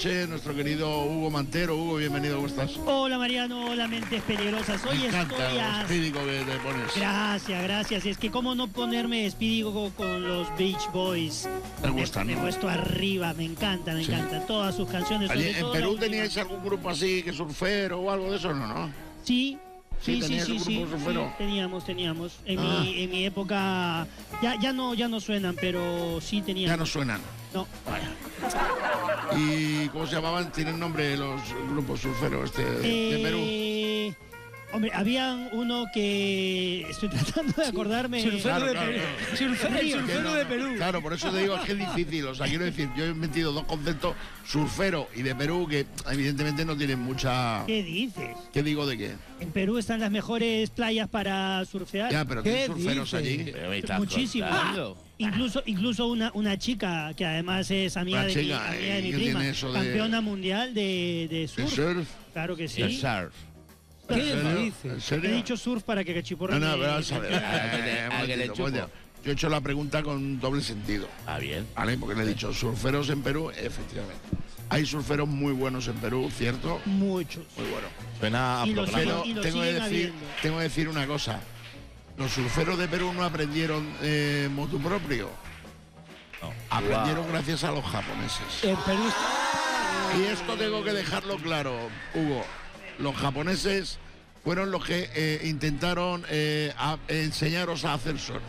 Nuestro querido Hugo Mantero. Hugo, bienvenido, ¿cómo estás? Hola Mariano, hola Mentes Peligrosas. Hoy Me encanta estoy lo espídico que te pones. Gracias. Es que cómo no ponerme espídico con los Beach Boys. Te gustan, Me he ¿no? puesto arriba, me encanta. Todas sus canciones. Allí, sobre ¿en todo Perú la teníais algún grupo así, que surfero o algo de eso, no? Sí. Sí, tenías un grupo surfero. Teníamos. En mi época ya no suenan, pero sí teníamos. Ya no suenan. No. Vaya. ¿Y cómo se llamaban? ¿Tienen nombre los grupos surferos de Perú? Hombre, habían uno que estoy tratando de acordarme. Claro, Surfero de Perú. Claro, por eso te digo, es que es difícil. O sea, quiero decir, yo he metido dos conceptos, surfero y de Perú, que evidentemente no tienen mucha... ¿Qué dices? ¿Qué digo de qué? En Perú están las mejores playas para surfear. Ya, pero ¿tienes surferos allí? Muchísimos. Incluso una chica que además es amiga de mi prima, campeona mundial de surf. ¿De surf? Claro que sí. ¿De surf? ¿Qué dices? ¿En serio? He dicho surf para que Cachiporra No, me- vamos a ver. Yo he hecho la pregunta con doble sentido. Ah, bien. ¿Vale? Porque le he dicho surferos en Perú, efectivamente. Hay surferos muy buenos en Perú, ¿cierto? Muchos. Muy bueno. Suena a Y los programa. Pero y lo tengo que siguen decir, habiendo. tengo que decir una cosa. Los surferos de Perú no aprendieron motu propio. No. Aprendieron gracias a los japoneses. En Perú Y esto tengo que dejarlo claro, Hugo. Los japoneses fueron los que intentaron enseñaros a hacer surf.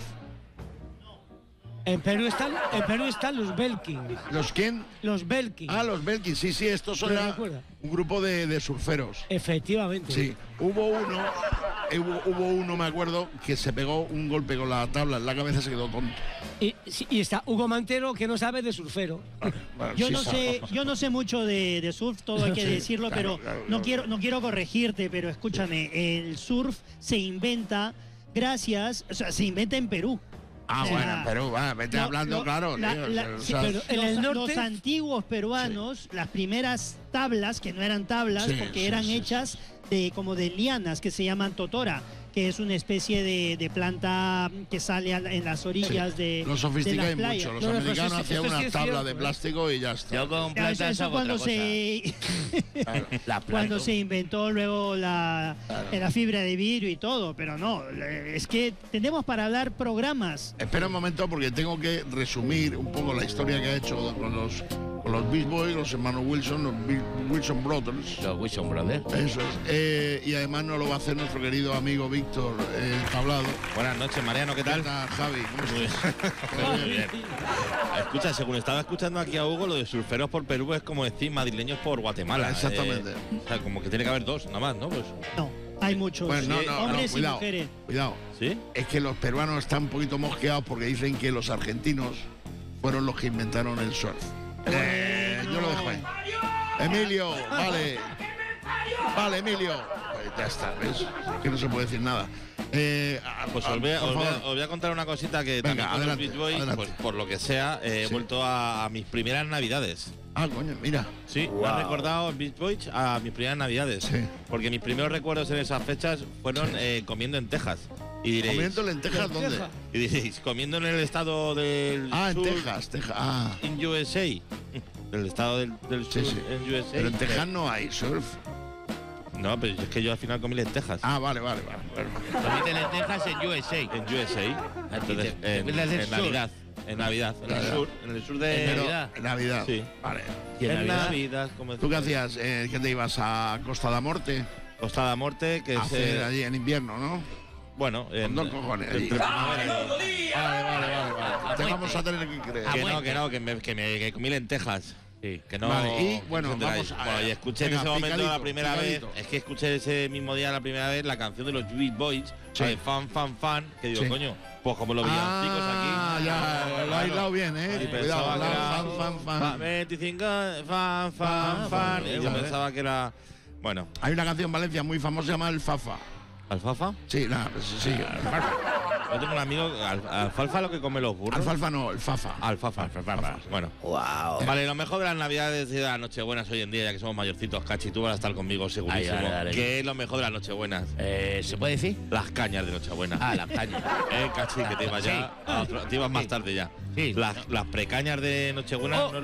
En Perú están los Belkin. ¿Los quién? Los Belkin. Ah, los Belkin, sí, estos son ¿Te recuerdas? un grupo de surferos. Efectivamente. Sí, hubo uno, me acuerdo, que se pegó un golpe con la tabla en la cabeza y se quedó tonto. Y está Hugo Mantero, que no sabe de surfero. Bueno, Yo sí no sé mucho de surf, todo hay que Sí, decirlo, claro, pero claro. no quiero corregirte, pero escúchame, el surf se inventa se inventa en Perú. Ah, O sea, bueno, Perú, vete hablando, claro. tío, sí, pero en el norte- los antiguos peruanos, las primeras tablas, que no eran tablas, Sí, porque sí, eran sí, hechas como de lianas, que se llaman totora, que es una especie de planta que sale en las orillas de Lo sofisticáis de las playas. mucho. Los No, no, americanos pues hacían esto sí una es tabla cierto, de plástico y ya está. Yo con Ya, plantas eso hago cuando otra cosa. cuando se inventó luego la fibra de vidrio y todo, pero no, es que tenemos para hablar programas. Espera un momento porque tengo que resumir un poco la historia que ha hecho con los Beach Boys, los hermanos Wilson, los Wilson Brothers. Los Wilson Brothers. Eso es. Y además nos lo va a hacer nuestro querido amigo Víctor Tablado. Buenas noches, Mariano, ¿qué ¿Qué tal? tal, Javi? ¿Cómo Muy estás? Muy bien. Escucha, según estaba escuchando aquí a Hugo, lo de surferos por Perú es como decir madrileños por Guatemala. Exactamente. O sea, como que tiene que haber dos, nada más, ¿no? Pues, No, hay muchos Bueno, hombres y cuidado, mujeres. cuidado. ¿sí? Es que los peruanos están un poquito mosqueados porque dicen que los argentinos fueron los que inventaron el surf. Yo lo dejo ahí. Emilio, vale. Vale, Emilio. Pues ya está, ¿ves? Que no se puede decir nada. Pues por favor. os voy a contar una cosita que Venga, también con adelante, los Beach Boys, adelante. pues por lo que sea, he Sí. vuelto a mis primeras navidades. Ah, coño, mira. Sí, me han recordado Beach Boys a mis primeras navidades. Sí. Porque mis primeros recuerdos en esas fechas fueron comiendo en Texas. Y diréis, ¿Comiendo lentejas dónde? y diréis, comiendo en el estado del Ah, en sur, Texas, Texas. Ah, en USA. El estado del sí, sur sí. en USA. Pero en Texas no hay surf. No, pero es que yo al final comí lentejas. Ah, vale. Comiste lentejas en USA. En USA. Entonces, te acuerdas del en sur? Navidad. En Navidad. En el sur de En Pero en Navidad. Sí. Vale. ¿Y en En Navidad? Navidad, como ¿Tú qué hacías? ¿Qué te ibas a Costa de Morte? Costa de Morte, que A es hacer allí en invierno, ¿no? bueno, Con dos cojones allí. entre primavera y- Vale. Te vamos a tener que creer. que comí lentejas. Sí, que no. Vale, y, que bueno, no os enteráis. vamos a- Bueno, y escuché venga, en ese momento picadito, la primera vez. picadito. Es que escuché ese mismo día la primera vez la canción de los Beach Boys, Sí. la de fan, que digo, Sí. coño, pues como los villancicos Ah, aquí. ya, lo ha aislado bien, Y ¿eh? pensaba Cuidado, que era fan. 25, fan. Fan, Y yo vale. pensaba que era. Bueno, Hay una canción en Valencia muy famosa se llama El Fafa. ¿alfalfa? Sí, nada, pues sí. Yo tengo un amigo, alfalfa lo que come los burros. Alfalfa no, el Fafa. Alfalfa. Bueno. Wow. Vale, lo mejor de las navidades y de las nochebuenas hoy en día, ya que somos mayorcitos, Cachi, tú vas a estar conmigo segurísimo. Ay, dale. ¿Qué es lo mejor de las nochebuenas? ¿Se puede decir? Las cañas de Nochebuena. Ah, las cañas. Cachi, que te ibas ya. Sí. Te ibas más tarde ya. Sí. Las precañas de Nochebuena. Oh. No